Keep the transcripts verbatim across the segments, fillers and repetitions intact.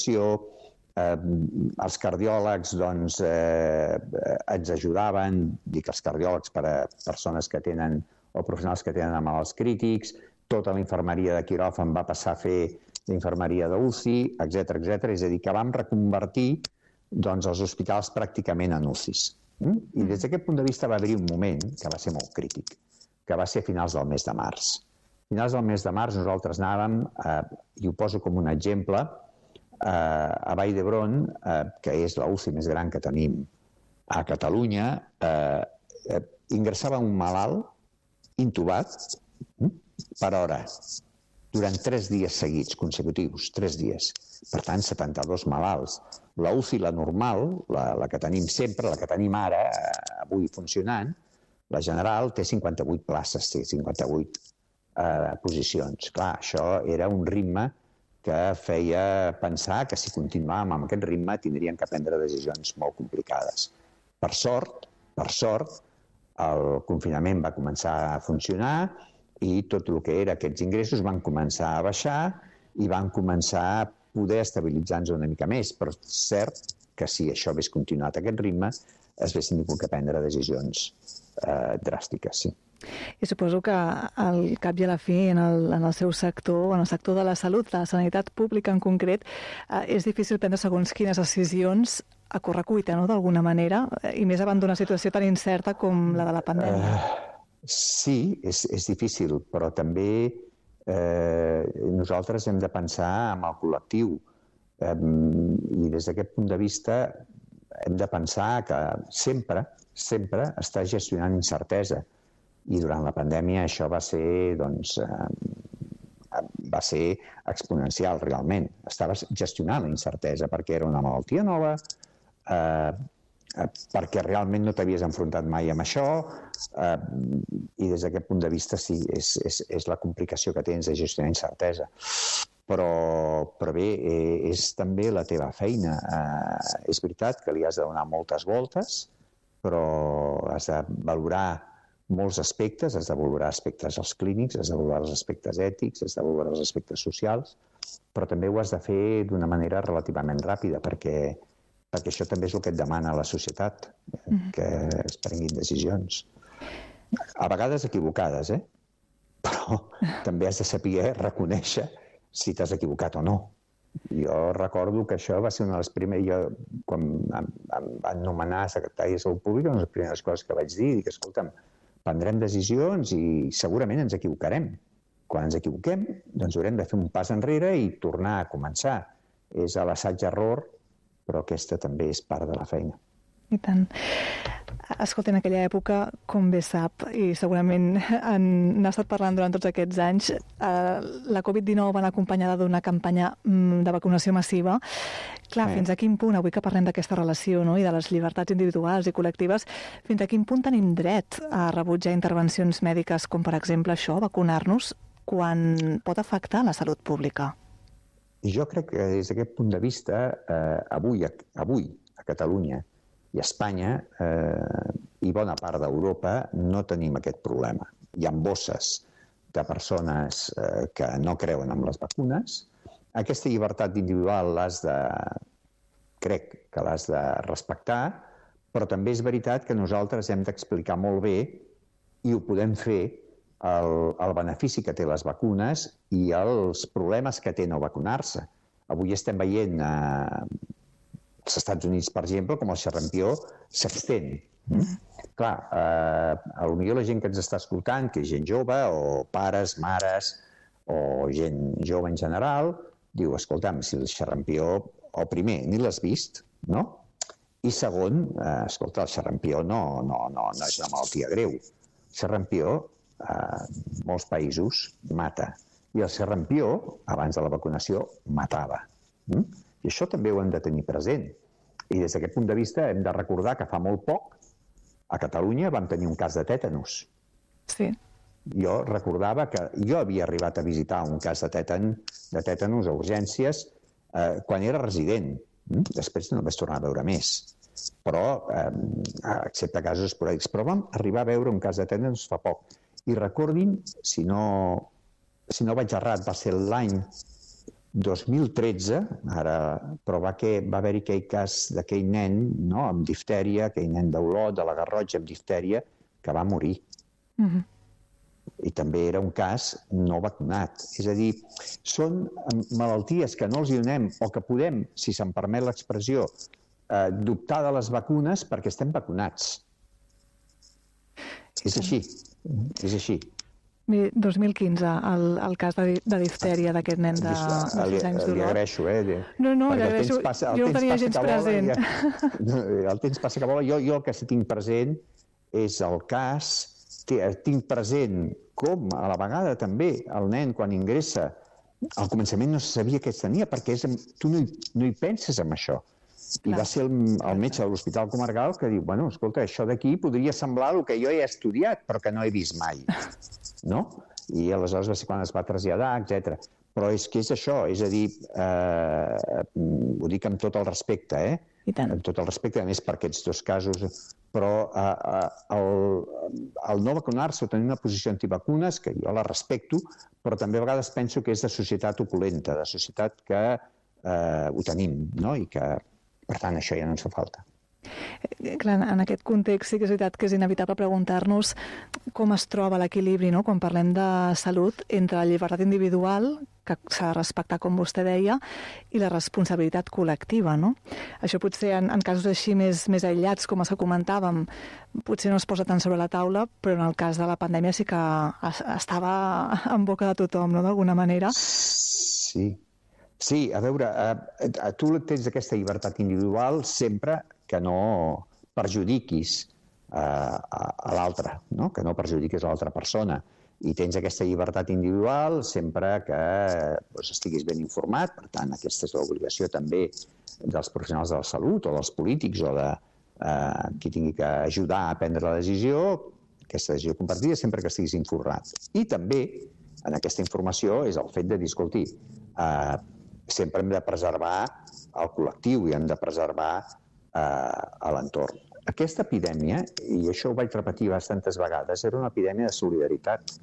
eh, els cardiòlegs doncs, eh, ens ajudaven, dic els cardiòlegs per a persones que tenen o professionals que tenen malalts crítics, tota la infermeria de quiròfan va passar a fer l'infermeria d'U C I, etcètera, etcètera. És a dir, que vam reconvertir doncs, els hospitals pràcticament en U C Is. I des d'aquest punt de vista va haver-hi un moment que va ser molt crític, que va ser a finals del mes de març. A finals del mes de març nosaltres anàvem, eh, i ho poso com un exemple, eh, a Vall d'Hebron, eh, que és la U C I més gran que tenim a Catalunya, eh, eh, ingressava un malalt intubat eh, per hora, durant tres dies seguits, consecutius, tres dies. Per tant, setanta-dos malalts. La U C I, la normal, la, la que tenim sempre, la que tenim ara, avui funcionant, la general, té cinquanta-vuit places, té cinquanta-vuit eh, posicions. Clar, això era un ritme que feia pensar que si continuàvem amb aquest ritme tindríem que prendre decisions molt complicades. Per sort, per sort, el confinament va començar a funcionar i tot el que era aquests ingressos van començar a baixar i van començar a poder estabilitzar-nos una mica més, però és cert que si això hagués continuat a aquest ritme es haguessin tingut que prendre decisions eh, dràstiques, sí. I suposo que al cap i a la fi en el, en el seu sector, en el sector de la salut, la sanitat pública en concret, eh, és difícil prendre segons quines decisions a correcuita, no?, d'alguna manera, i més davant d'una situació tan incerta com la de la pandèmia. Uh... Sí, és, és difícil, però també eh, nosaltres hem de pensar en el col·lectiu eh, i des d'aquest punt de vista hem de pensar que sempre, sempre està gestionant incertesa i durant la pandèmia això va ser, doncs, eh, va ser exponencial realment. Estaves gestionant la incertesa perquè era una malaltia nova, eh, perquè realment no t'havies enfrontat mai amb això eh, i des d'aquest punt de vista sí, és, és, és la complicació que tens de gestionar incertesa. Però, però bé, eh, és també la teva feina. Eh, és veritat que li has de donar moltes voltes, però has de valorar molts aspectes, has de valorar aspectes als clínics, has de valorar els aspectes ètics, has de valorar els aspectes socials, però també ho has de fer d'una manera relativament ràpida, perquè perquè això també és el que et demana la societat, que es prenguin decisions. A vegades equivocades, eh? Però també has de saber reconèixer si t'has equivocat o no. Jo recordo que això va ser una de les primeres... Jo, quan em, em van nomenar secretari de Salut Pública, una de les primeres coses que vaig dir, dic, escolta'm, prendrem decisions i segurament ens equivocarem. Quan ens equivoquem, doncs haurem de fer un pas enrere i tornar a començar. És a l'assaig-error, però aquesta també és part de la feina. I tant. Escolta, en aquella època, com bé sap, i segurament n'ha estat parlant durant tots aquests anys, eh, la covid dinou va anar acompanyada d'una campanya de vacunació massiva. Clar, eh. fins a quin punt, avui que parlem d'aquesta relació, no?, i de les llibertats individuals i col·lectives, fins a quin punt tenim dret a rebutjar intervencions mèdiques com, per exemple, això, vacunar-nos, quan pot afectar la salut pública? Jo crec que des d'aquest punt de vista, eh, avui, avui a Catalunya i a Espanya eh, i bona part d'Europa no tenim aquest problema. Hi ha bosses de persones eh, que no creuen en les vacunes. Aquesta llibertat individual l'has de, crec que l'has de respectar, però també és veritat que nosaltres hem d'explicar molt bé, i ho podem fer, El, el benefici que té les vacunes i els problemes que té no vacunar-se. Avui estem veient eh, als Estats Units, per exemple, com el xarampió s'extén. Mm? Clar, eh, potser la gent que ens està escoltant, que és gent jove, o pares, mares, o gent jove en general, diu, escolta'm, si el xarampió, o primer, ni l'has vist, no? I segon, eh, escolta, el xarampió no, no, no, no és una malaltia greu. El xarampió a molts països mata. I el xarampió, abans de la vacunació, matava. Mm? I això també ho hem de tenir present. I des d'aquest punt de vista hem de recordar que fa molt poc a Catalunya vam tenir un cas de tètanus. Sí. Jo recordava que jo havia arribat a visitar un cas de, tètan, de tètanus a urgències eh, quan era resident. Mm? Després no vaig tornar a veure més. Però, eh, excepte casos esporàdics, però vam arribar a veure un cas de tètanus fa poc. I recordin, si no, si no vaig errat, va ser l'any dos mil tretze, ara, però va, que, va haver-hi aquell cas d'aquell nen, no?, amb diftèria, aquell nen d'Olot, de la Garrotxa, amb diftèria, que va morir. Mm-hmm. I també era un cas no vacunat. És a dir, són malalties que no els hi donem, o que podem, si se'm permet l'expressió, eh, dubtar de les vacunes perquè estem vacunats. És així, és així. dos mil quinze, el, el cas de, de diftèria d'aquest nen de, de sis anys d'Olot. Li agraeixo, eh? De... No, no, li agraeixo. Passa, jo no tenia gens present. Ja... El temps passa que vola. Jo, jo el que sí tinc present és el cas, tinc present com a la vegada també el nen quan ingressa, al començament no se sabia què es tenia, perquè és, tu no hi, no hi penses en això. I clar, va ser el, el metge de l'Hospital Comarcal que diu, bueno, escolta, això d'aquí podria semblar el que jo he estudiat, però que no he vist mai. No? I aleshores va ser quan es va traslladar, etcètera. Però és que és això, és a dir, eh, ho dic amb tot el respecte, eh? I tant. Amb tot el respecte, a més, per aquests dos casos, però eh, el, el no vacunar-se o tenir una posició antivacunes, que jo la respecto, però també a vegades penso que és de societat opulenta, de societat que eh, ho tenim, no? I que, per tant, això ja no ens fa falta. Clar, en aquest context sí que és veritat que és inevitable preguntar-nos com es troba l'equilibri, no?, quan parlem de salut, entre la llibertat individual, que s'ha de respectar, com vostè deia, i la responsabilitat col·lectiva, no? Això potser en, en casos així més, més aïllats, com els que comentàvem, potser no es posa tant sobre la taula, però en el cas de la pandèmia sí que es, estava en boca de tothom, no?, d'alguna manera. Sí. Sí, a veure, eh, tu tens aquesta llibertat individual sempre que no perjudiquis eh, a, a l'altre, no? Que no perjudiquis a l'altra persona. I tens aquesta llibertat individual sempre que doncs, estiguis ben informat. Per tant, aquesta és l'obligació també dels professionals de la salut o dels polítics o de eh, qui tingui que ajudar a prendre la decisió, aquesta decisió compartida, sempre que estiguis informat. I també, en aquesta informació, és el fet de dir, escolti, eh, sempre hem de preservar el col·lectiu i hem de preservar eh, l'entorn. Aquesta epidèmia, i això ho vaig repetir bastantes vegades, era una epidèmia de solidaritat.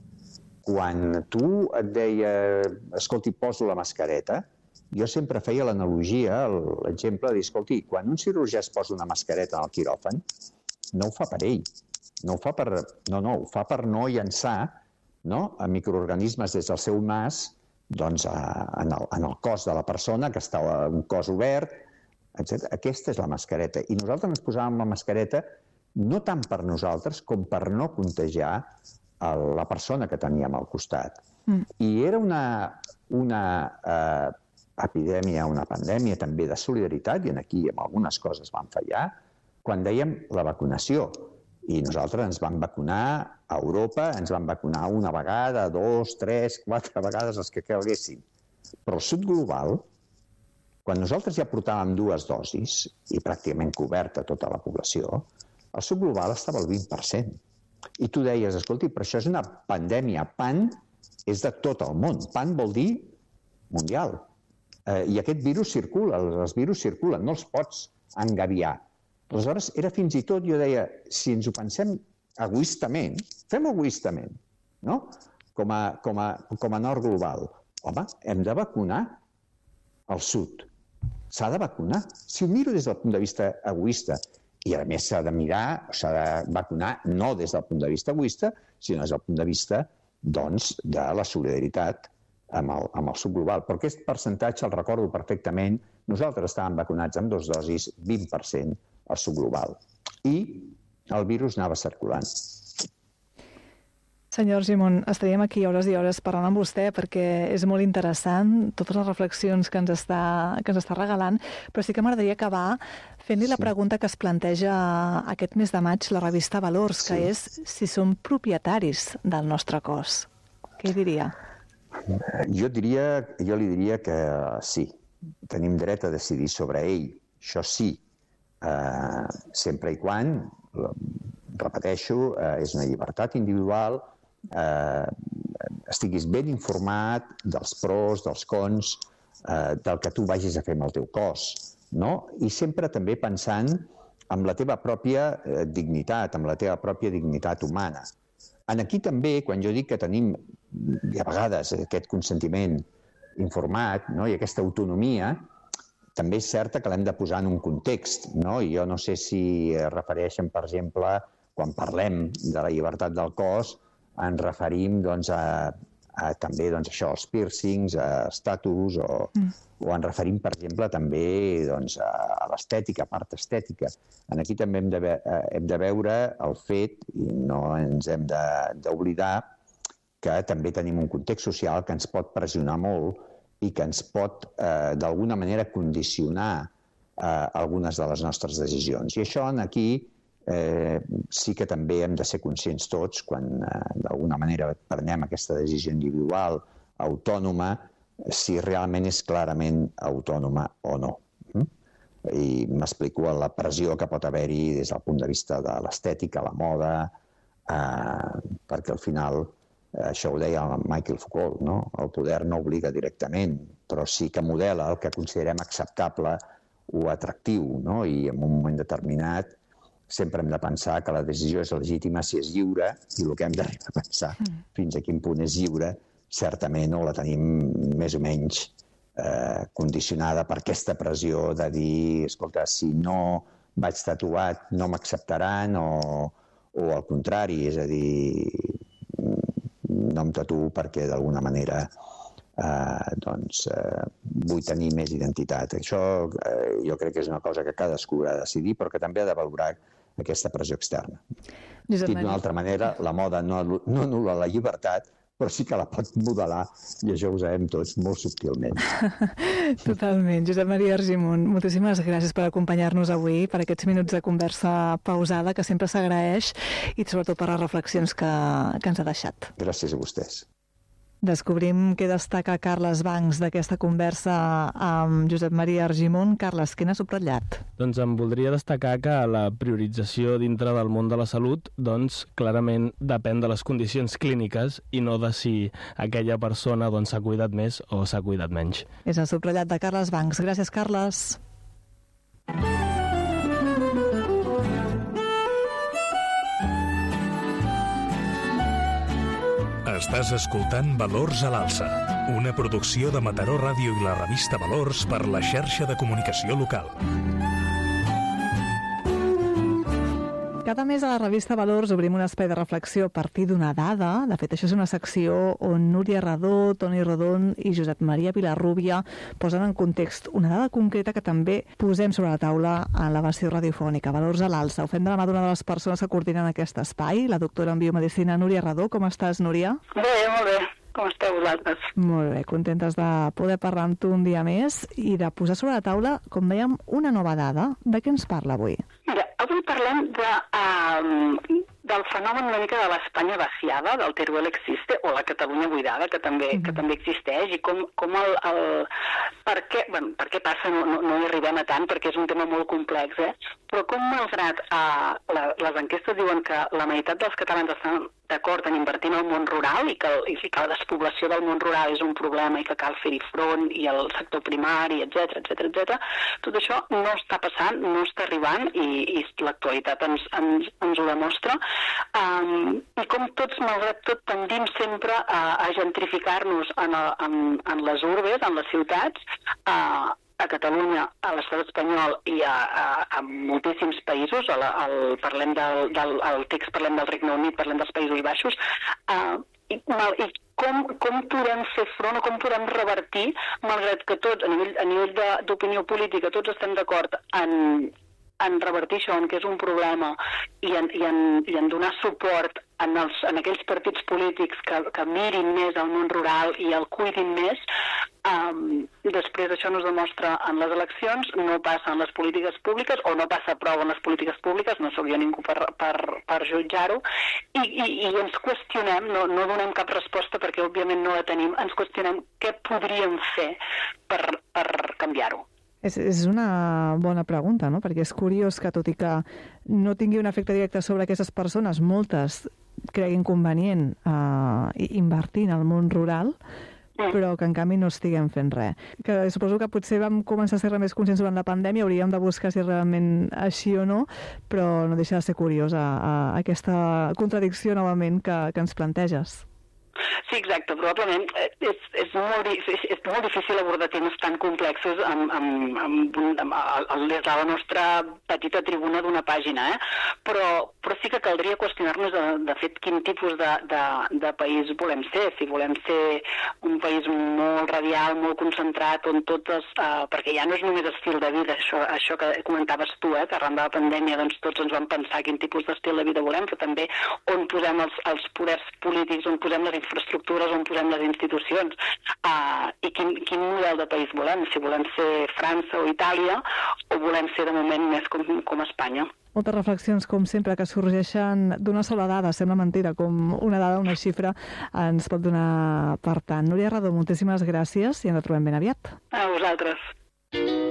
Quan tu et deia, escolti, poso la mascareta, jo sempre feia l'analogia, l'exemple de dir, escolti, quan un cirurgià es posa una mascareta en el quiròfan, no ho fa per ell, no ho fa per, no, no, ho fa per no llançar, no?, a microorganismes des del seu nas, doncs, en el, en el cos de la persona, que està un cos obert, etcètera. Aquesta és la mascareta. I nosaltres ens posàvem la mascareta no tant per nosaltres com per no contagiar el, la persona que teníem al costat. Mm. I era una, una eh, epidèmia, una pandèmia també de solidaritat, i aquí en algunes coses van fallar, quan dèiem la vacunació. I nosaltres ens vam vacunar a Europa, ens vam vacunar una vegada, dos, tres, quatre vegades els que calguessin. Però el sud global, quan nosaltres ja portàvem dues dosis i pràcticament coberta tota la població, el sud global estava al vint per cent. I tu deies, escolti, però això és una pandèmia. Pan és de tot el món. Pan vol dir mundial. Eh, I aquest virus circula, els virus circulen, no els pots engabiar. Aleshores, era fins i tot, jo deia, si ens ho pensem egoistament, fem egoistament, no? Com a, com a, com a nord global. Home, hem de vacunar el sud. S'ha de vacunar. Si ho miro des del punt de vista egoista, i a més s'ha de mirar, s'ha de vacunar no des del punt de vista egoista, sinó des del punt de vista, doncs, de la solidaritat amb el, amb el sud global. Però aquest percentatge el recordo perfectament. Nosaltres estàvem vacunats amb dos dosis, vint per cent al sud global. I el virus anava circulant. Senyor Argimon, estaríem aquí hores i hores parlant amb vostè perquè és molt interessant totes les reflexions que ens està, que ens està regalant, però sí que m'agradaria acabar fent-li sí. la pregunta que es planteja aquest mes de maig la revista Valors, sí. que és si som propietaris del nostre cos. Què diria? Jo, diria, jo li diria que sí. Tenim dret a decidir sobre ell. Això sí. Uh, sempre i quan, repeteixo, uh, és una llibertat individual, uh, estiguis ben informat dels pros, dels cons, uh, del que tu vagis a fer amb el teu cos, no? I sempre també pensant en la teva pròpia uh, dignitat, amb la teva pròpia dignitat humana. En aquí també, quan jo dic que tenim, a vegades, aquest consentiment informat, no? I aquesta autonomia també és certa que l'hem de posar en un context, no? I jo no sé si es refereixen, per exemple, quan parlem de la llibertat del cos, ens referim doncs, a, a també doncs, això, als piercings, a estatus, o, mm. o ens referim, per exemple, també doncs, a, a l'estètica, a part estètica. En aquí també hem de, ve hem de veure el fet, i no ens hem d'oblidar, que també tenim un context social que ens pot pressionar molt i que ens pot, eh, d'alguna manera, condicionar eh, algunes de les nostres decisions. I això aquí eh, sí que també hem de ser conscients tots, quan eh, d'alguna manera prenem aquesta decisió individual, autònoma, si realment és clarament autònoma o no. I m'explico la pressió que pot haver-hi des del punt de vista de l'estètica, la moda, eh, perquè al final, això ho deia Michael Foucault, no? El poder no obliga directament, però sí que modela el que considerem acceptable o atractiu, no? I en un moment determinat sempre hem de pensar que la decisió és legítima si és lliure, i el que hem d'arribar a pensar mm. fins a quin punt és lliure, certament no la tenim més o menys eh, condicionada per aquesta pressió de dir, escolta, si no vaig tatuat no m'acceptaran, o, o al contrari, és a dir, no em tatuo perquè d'alguna manera eh, doncs, eh, vull tenir més identitat. Això eh, jo crec que és una cosa que cadascú ha de decidir, però que també ha de valorar aquesta pressió externa. Dit d'una altra manera, la moda no, no anul·la la llibertat, però sí que la pot modelar, i això ho sabem tots molt subtilment. Totalment. Josep Maria Argimon, moltíssimes gràcies per acompanyar-nos avui, per aquests minuts de conversa pausada, que sempre s'agraeix, i sobretot per les reflexions que, que ens ha deixat. Gràcies a vostès. Descobrim què destaca Carles Bancs d'aquesta conversa amb Josep Maria Argimon. Carles, què n'ha subratllat? Doncs em voldria destacar que la priorització dintre del món de la salut doncs, clarament depèn de les condicions clíniques i no de si aquella persona doncs, s'ha cuidat més o s'ha cuidat menys. És el subratllat de Carles Bancs. Gràcies, Carles. Estàs escoltant Valors a l'Alça, una producció de Mataró Ràdio i la revista Valors per la xarxa de comunicació local. Cada mes a la revista Valors obrim un espai de reflexió a partir d'una dada. De fet, això és una secció on Núria Redó, Toni Rodon i Josep Maria Vilarrúbia posen en context una dada concreta que també posem sobre la taula a la versió radiofònica. Valors a l'Alça. Ho fem de la mà d'una de les persones que coordinen aquest espai, la doctora en biomedicina Núria Redó. Com estàs, Núria? Bé, molt bé. Com esteu vosaltres? Molt bé, contentes de poder parlar amb tu un dia més i de posar sobre la taula, com dèiem, una nova dada. De què ens parla avui? Mira, avui parlem de, um, del fenomen una mica de l'Espanya vaciada, del Teruel existe, o la Catalunya buidada, que també, mm. que també existeix, i com, com el, el... Per què, bueno, per què passa? No, no, no hi arribem a tant, perquè és un tema molt complex, eh? Però com, malgrat uh, la, les enquestes diuen que la meitat dels catalans estan d'acord en invertir en el món rural i que, i que la despoblació del món rural és un problema i que cal fer-hi front, i el sector primari, etcètera, etcètera, etcètera, tot això no està passant, no està arribant, i, i l'actualitat ens, ens, ens ho demostra. Um, I com tots, malgrat tot, tendim sempre a, a gentrificar-nos en, en, en les urbes, en les ciutats, a, a Catalunya, a l'estat espanyol i a, a, a moltíssims països. A la, al, parlem del, del al text parlem del Regne Unit, parlem dels Països Baixos, uh, i, mal, i com, com podem fer front o com podem revertir, malgrat que tots, a nivell, a nivell d'opinió política, tots estem d'acord en, en revertir això, en què és un problema, i en, i en, i en donar suport en, els, en aquells partits polítics que, que mirin més al món rural i el cuidin més. Um, després això no es demostra en les eleccions, no passa en les polítiques públiques, o no passa prou en les polítiques públiques, no sóc jo ningú per, per, per jutjar-ho, i, i, i ens qüestionem, no, no donem cap resposta perquè òbviament no la tenim, ens qüestionem què podríem fer per, per canviar-ho. És, és una bona pregunta, no? Perquè és curiós que, tot i que no tingui un efecte directe sobre aquestes persones, moltes creguin convenient eh, invertir en el món rural, però que en canvi no estiguem fent res. Que suposo que potser vam començar a ser més conscients durant la pandèmia, hauríem de buscar si és realment així o no, però no deixa de ser curiosa a, a aquesta contradicció novament que, que ens planteges. Sí, exacte. Probablement és, és, molt, és molt difícil abordar temes tan complexos amb, amb, amb, amb, amb des de la nostra petita tribuna d'una pàgina, eh? però, però sí que caldria qüestionar-nos de, de fet quin tipus de, de, de país volem ser. Si volem ser un país molt radial, molt concentrat, on totes... Eh, perquè ja no és només estil de vida, això, això que comentaves tu, eh, que arran de la pandèmia doncs, tots ens vam pensar quin tipus d'estil de vida volem, però també on posem els, els poders polítics, on posem les infraestructures, on posem les institucions, uh, i quin, quin model de país volem, si volem ser França o Itàlia, o volem ser de moment més com, com Espanya. Moltes reflexions, com sempre, que sorgeixen d'una sola dada, sembla mentira, com una dada, una xifra, ens pot donar per tant. Núria Redó, moltíssimes gràcies i ens trobem ben aviat. A vosaltres.